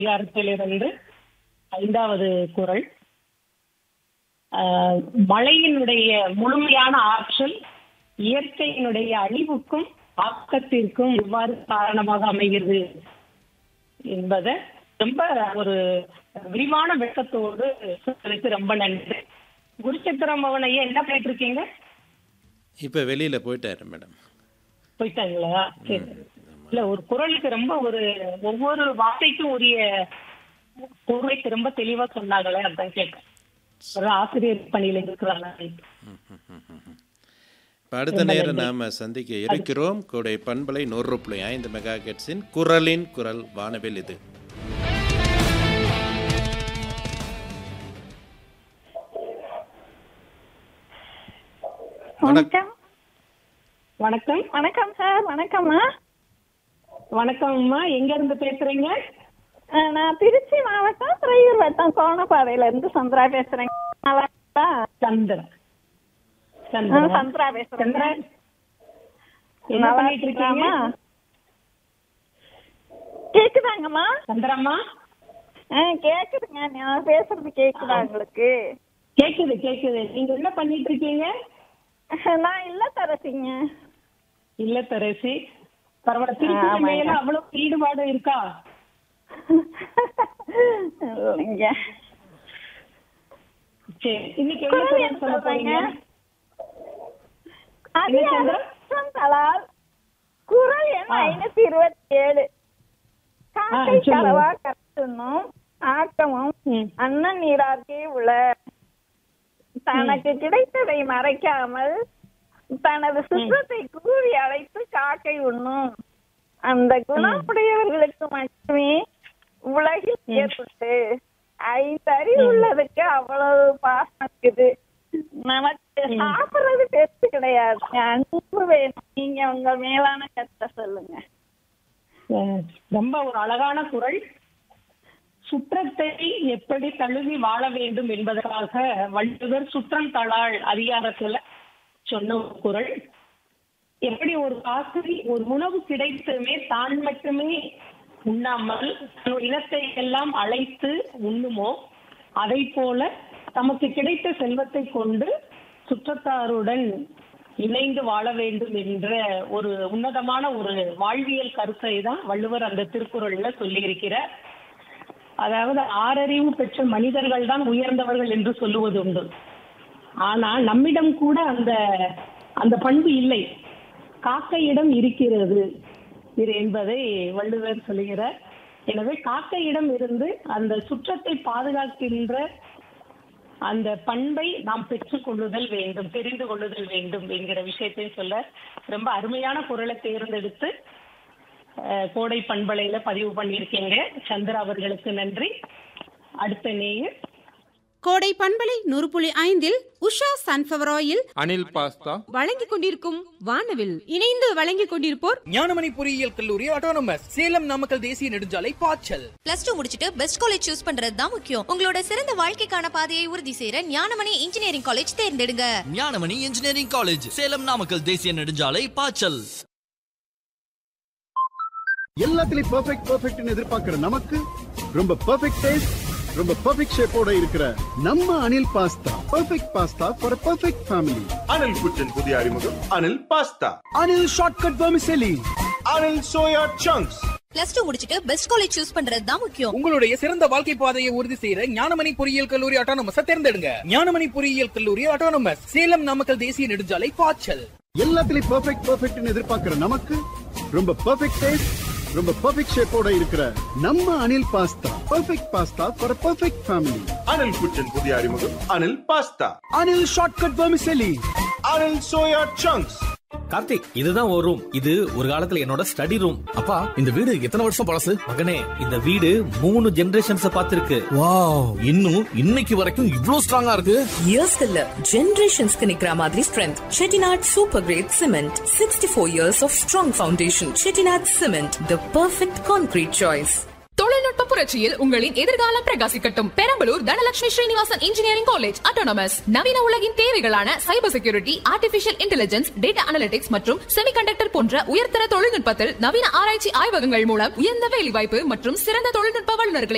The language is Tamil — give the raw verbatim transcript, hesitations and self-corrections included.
அதிகாரத்திலிருந்து ஐந்தாவது குறள். ஆஹ், மழையினுடைய முழுமையான ஆற்றல் இயற்கையினுடைய அழிவுக்கும் ஆக்கத்திற்கும் எவ்வாறு காரணமாக அமைகிறது என்பதை ரொம்ப ஒரு விரிவான விளக்கத்தோடு சொல்றதுக்கு ரொம்ப நன்றி. குருச்சக்கரம் அவனையே என்ன பண்ணிட்டு இருக்கீங்க? இப்போ வெளியில் போயிட்டாரு மேடம். போயிட்டாங்களா? சரி. இல்ல, ஒரு குறளுக்கு ரொம்ப ஒரு ஒவ்வொரு வார்த்தைக்கும் உரிய பொருளை ரொம்ப தெளிவா சொன்னாங்களே, அதான் கேட்க. ஒரு ஆசிரியர் பணியில இருக்கிறாங்க. இப்போ அடுத்த நேரம் நாம் சந்திக்க இருக்கிறோம். கோடை பண்பலை நூறு புள்ளி ஐந்து மெகா ஹெர்ட்ஸின் குறளின் குரல் வானவில் இது. வணக்கம். வணக்கம். வணக்கம் சார். வணக்கம்மா. வணக்கம்மா. எங்க இருந்து பேசுறீங்க? அஹ், நான் திருச்சி மாவட்டம் திரையூர் வட்டம் கோணப்பாதையில இருந்து சந்திரா பேசுறேன். நல்லா இருக்கா? சந்திரா. அஹ், சந்திரா. சந்திரா பேசுறேன். சந்திரா, என்ன நல்லா பண்ணிட்டு இருக்கீங்க? இருக்கீங்களாம்மா? கேக்குதாங்கம்மா? சந்திரம்மா, அஹ், கேக்குதுங்க. நான் பேசுறது கேக்குதா உங்களுக்கு? கேக்குது கேக்குது. நீங்க என்ன பண்ணிட்டு இருக்கீங்க? அஹ், நான் இல்ல தரசிங்க. இல்ல தரசி. பரவாயில்ல. திருப்பூர் மேல அவ்வளவு ஈடுபாடு இருக்கா? இல்லைங்க. சரி, இன்னைக்கு என்ன குறள் சொல்ல போறீங்க? அதிகாரத்தலால் குறள் எண் ஐநூத்தி இருபத்தி ஏழு. காக்கை சொல்லுங்க. கரவா கத்துணும் ஆக்கமும் ம். அண்ணன் நீராக்கே உள. தனக்கு கிடைத்ததை மறைக்காமல் தனது சுற்றத்தை கூறி அழைத்து காக்கை உண்ணும். அந்த குணமுடையவர்களுக்கு மட்டுமே உலகில் ஏற்பட்டு ஐந்தறிவு உள்ளதுக்கு அவ்வளவு பாசம் இருக்குது. நமக்கு சாப்பிடுறது பெருசு கிடையாது, அன்பு வேணும். நீங்க உங்க மேலான கருத்தை சொல்லுங்க. அஹ், ரொம்ப ஒரு அழகான குறள். சுற்றத்தை எப்படி தழுவி வாழ வேண்டும் என்பதற்காக வள்ளுவர் சுற்றம் தளாள் அதிகாரத்துல சொன்ன ஒரு குறள். எப்படி ஒரு காக்கை ஒரு உணவு கிடைத்ததுமே தான் மட்டுமே உண்ணாமல் தன் இனத்தை எல்லாம் அழைத்து உண்ணுமோ, அதை போல தமக்கு கிடைத்த செல்வத்தை கொண்டு சுற்றத்தாருடன் இணைந்து வாழ வேண்டும் என்ற ஒரு உன்னதமான ஒரு வாழ்வியல் கருத்தை தான் வள்ளுவர் அந்த திருக்குறள்ல சொல்லி இருக்கிறார். அதாவது ஆறறிவு பெற்ற மனிதர்கள் தான் உயர்ந்தவர்கள் என்று சொல்லுவது உண்டு. ஆனா நம்மிடம் கூட அந்த அந்த பண்பு இல்லை, காக்கையிடம் இருக்கிறது இது என்பதை வள்ளுவர் சொல்லுகிறார். எனவே காக்கையிடம் இருந்து அந்த சுற்றத்தை பாதுகாக்கின்ற அந்த பண்பை நாம் பெற்றுக் கொள்ளுதல் வேண்டும், தெரிந்து கொள்ளுதல் வேண்டும் என்கிற விஷயத்தை சொல்ல ரொம்ப அருமையான குறளை தேர்ந்தெடுத்து அஹ், கோடை பண்பலையில பதிவு பண்ணியிருக்கீங்க. சந்திரா அவர்களுக்கு நன்றி. அடுத்த நேயர். கோடை பண்பலை நூறு புள்ளி ஐந்தில் Usha sunflower oil Anil pasta வழங்கிக் கொண்டிருக்கும் வானவில் இணைந்து வழங்கிக் கொண்டிருப்போர் ஞானமணி பொறியியல் கல்லூரி ஆட்டோனமஸ் சேலம் நாமக்கல் தேசிய நெடுஞ்சாலை பாய்ச்சல். பிளஸ் டூ முடிச்சிட்டு பெஸ்ட் காலேஜ் சூஸ் பண்றது தான் முக்கியம். உங்களோட சிறந்த வாழ்க்கைக்கான பாதையை உறுதி செய்யற ஞானமணி இன்ஜினியரிங் காலேஜ் தேர்ந்தெடுங்க. ஞானமணி இன்ஜினியரிங் காலேஜ் சேலம் நாமக்கல் தேசிய நெடுஞ்சாலை பாய்ச்சல். எல்லாத்துலயும் பெர்ஃபெக்ட் பெர்ஃபெக்ட்னு எதிர்பார்க்கிற நமக்கு ரொம்ப பெர்ஃபெக்ட் டேஸ்ட், ரொம்ப பெர்ஃபெக்ட் ஷேப்போட இருக்கிற நம்ம Anil pasta. Perfect pasta for perfect family. Anil குச்சின் புதிய அறிமுகம் Anil pasta. Anil shortcut vermicelli. Anil soya chunks. Plus two முடிச்சிட்டு பெஸ்ட் காலேஜ் சூஸ் பண்றது தான் முக்கியம். உங்களுடைய சிறந்த வாழ்க்கை பாதையை உறுதி செய்யற ஞானமணி பொறியியல் கல்லூரி ஆட்டோனமஸ் தேர்ந்தெடுங்க. ஞானமணி பொறியியல் கல்லூரி ஆட்டோனமஸ் சேலம் நாமக்கல் தேசிய நெடுஞ்சாலை பாய்ச்சல். எல்லாத்துலயும் பெர்ஃபெக்ட் பெர்ஃபெக்ட்னு எதிர்பார்க்கிற நமக்கு ரொம்ப பெர்ஃபெக்ட் டேஸ்ட், ரொம்ப பெர்ஃபெக்ட் ஷேப்போட இருக்கிற நம்ம Anil pasta. Perfect pasta for perfect family. Anil குச்சின் புதிய அறிமுகம் Anil pasta. Anil shortcut vermicelli. Anil soya chunks. Karthik, இதுதான் ஒரு ரூம். இது ஒரு காலத்துல என்னோட ஸ்டடி ரூம். அப்பா, இந்த வீடு எத்தனை வருஷம் பழசு? மகனே, இந்த வீடு மூணு ஜெனரேஷன்ஸ் பார்த்திருக்கு. வாவ், இன்னும் இன்னைக்கு வரைக்கும் இவ்ளோ ஸ்ட்ராங்கா இருக்கு. இயர்ஸ் இல்ல, ஜெனரேஷன்ஸ்க்கு நிக்கிற மாதிரி strength. Chettinad super great cement, sixty four years of strong foundation. Chettinad cement, the perfect concrete choice. தொழில்நுட்ப புரட்சியில் உங்களின் எதிர்காலம் பிரகாசிக்கட்டும். Perambalur Dhanalakshmi Srinivasan engineering college autonomous நவீன உலகின் தேவைகளான cyber security, artificial intelligence, data analytics மற்றும் செமிகண்டக்டர் போன்ற உயர்தர தொழில்நுட்பத்தில் நவீன ஆராய்ச்சி ஆய்வகங்கள் மூலம் உயர்ந்த வேலைவாய்ப்பு மற்றும் சிறந்த தொழில்நுட்ப வல்லுநர்களை